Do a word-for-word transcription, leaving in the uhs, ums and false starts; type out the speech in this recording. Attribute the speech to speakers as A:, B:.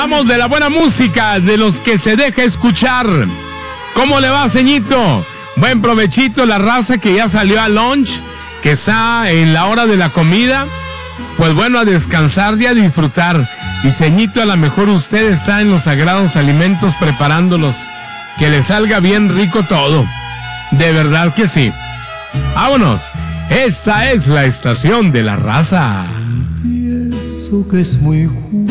A: Vamos de la buena música, de los que se deja escuchar. ¿Cómo le va, ceñito? Buen provechito, la raza que ya salió a lunch, que está en la hora de la comida. Pues bueno, a descansar y a disfrutar. Y ceñito, a lo mejor usted está en los sagrados alimentos preparándolos. Que le salga bien rico todo. De verdad que sí. Vámonos. Esta es la estación de la raza.
B: Pienso que es muy justo